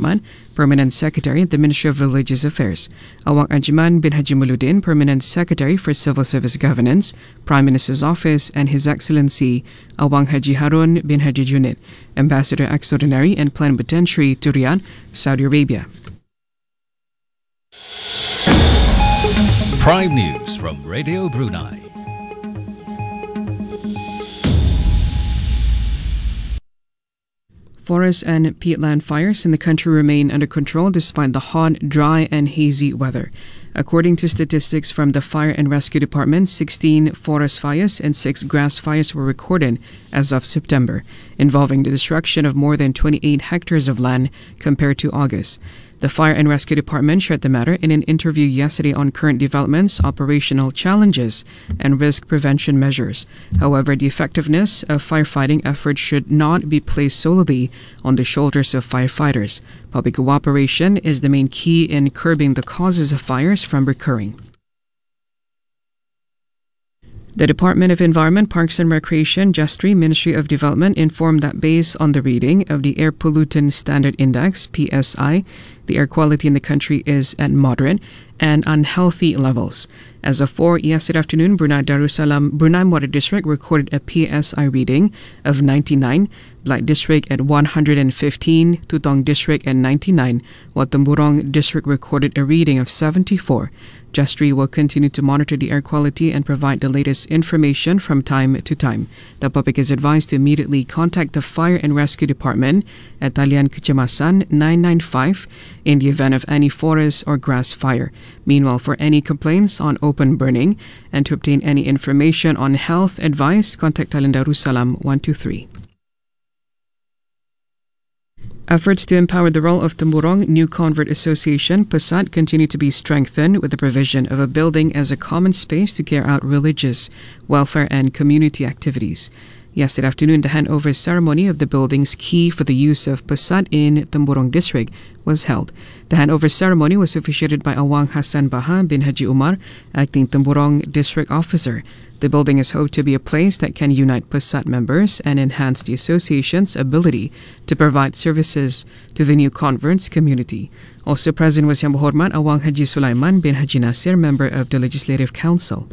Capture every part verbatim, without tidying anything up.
Ajiman, Permanent Secretary at the Ministry of Religious Affairs. Awang Ajiman bin Haji Muluddin, Permanent Secretary for Civil Service Governance, Prime Minister's Office, and His Excellency Awang Haji Harun bin Haji Junid, Ambassador Extraordinary and Plenipotentiary to Riyadh, Saudi Arabia. Prime News from Radio Brunei. Forest and peatland fires in the country remain under control despite the hot, dry and hazy weather. According to statistics from the Fire and Rescue Department, sixteen forest fires and six grass fires were recorded as of September, involving the destruction of more than twenty-eight hectares of land compared to August. The Fire and Rescue Department shared the matter in an interview yesterday on current developments, operational challenges, and risk prevention measures. However, the effectiveness of firefighting efforts should not be placed solely on the shoulders of firefighters. Public cooperation is the main key in curbing the causes of fires from recurring. The Department of Environment, Parks and Recreation, JESTRI, Ministry of Development informed that based on the reading of the Air Pollutant Standard Index, P S I, the air quality in the country is at moderate and unhealthy levels. As of four yesterday afternoon, Brunei Darussalam, Brunei Muara District recorded a P S I reading of ninety-nine, Black District at one hundred fifteen, Tutong District at ninety-nine, while Temburong District recorded a reading of seventy-four. JESTRI will continue to monitor the air quality and provide the latest information from time to time. The public is advised to immediately contact the Fire and Rescue Department at Talian Kecemasan nine nine five in the event of any forest or grass fire. Meanwhile, for any complaints on open burning and to obtain any information on health advice, contact Talian Darussalam one two three. Efforts to empower the role of Temburong New Convert Association, PESAT, continue to be strengthened with the provision of a building as a common space to carry out religious, welfare and community activities. Yesterday afternoon, the handover ceremony of the building's key for the use of PESAT in Temburong District was held. The handover ceremony was officiated by Awang Hassan Baha bin Haji Umar, acting Temburong District Officer. The building is hoped to be a place that can unite PESAT members and enhance the association's ability to provide services to the new converts community. Also present was Yang Berhormat Awang Haji Sulaiman bin Haji Nasir, member of the Legislative Council.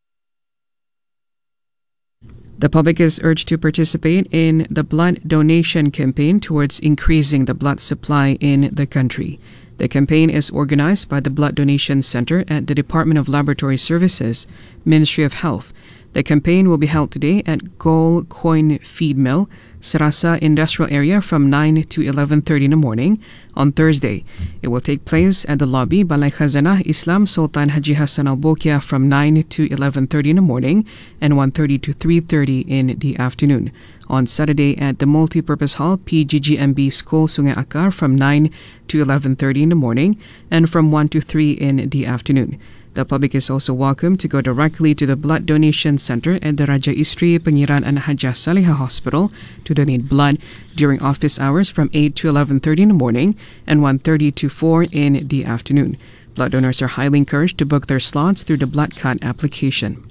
The public is urged to participate in the blood donation campaign towards increasing the blood supply in the country. The campaign is organized by the Blood Donation Center at the Department of Laboratory Services, Ministry of Health. The campaign will be held today at Gold Coin Feed Mill, Serasa Industrial Area from nine to eleven thirty in the morning. On Thursday, it will take place at the lobby Balai Khazanah Islam Sultan Haji Hassan Al Bolkiah from nine to eleven thirty in the morning and one thirty to three thirty in the afternoon. On Saturday at the Multipurpose Hall P G G M B School Sungai Akar from nine to eleven thirty in the morning and from one to three in the afternoon. The public is also welcome to go directly to the Blood Donation Center at the Raja Istri Pengiran and Hajah Salihah Hospital to donate blood during office hours from eight to eleven thirty in the morning and one thirty to four in the afternoon. Blood donors are highly encouraged to book their slots through the Blood Card application.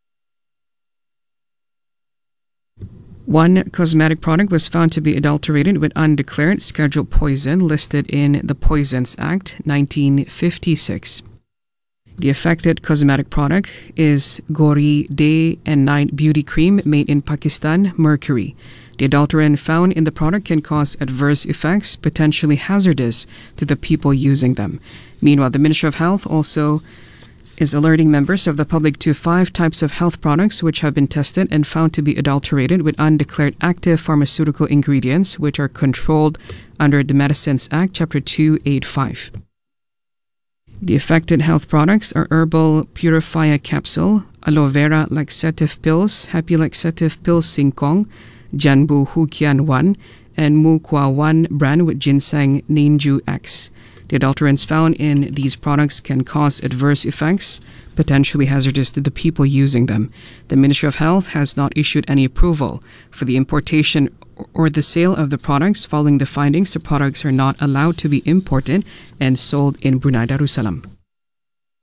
One cosmetic product was found to be adulterated with undeclared scheduled poison listed in the Poisons Act nineteen fifty-six. The affected cosmetic product is Gori Day and Night Beauty Cream made in Pakistan, Mercury. The adulterant found in the product can cause adverse effects, potentially hazardous to the people using them. Meanwhile, the Ministry of Health also is alerting members of the public to five types of health products which have been tested and found to be adulterated with undeclared active pharmaceutical ingredients which are controlled under the Medicines Act, Chapter two eighty-five. The affected health products are Herbal Purifier Capsule, Aloe Vera Laxative Pills, Happy Laxative Pills Singkong, Janbu Hukian one, and Mukwa one brand with ginseng Ninju X. The adulterants found in these products can cause adverse effects, potentially hazardous to the people using them. The Ministry of Health has not issued any approval for the importation or the sale of the products. Following the findings, the products are not allowed to be imported and sold in Brunei Darussalam.